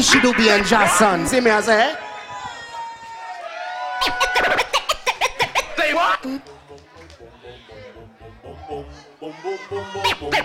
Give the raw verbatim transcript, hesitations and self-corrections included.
Fishy Doobie and Jason. See me as a eh? Say what?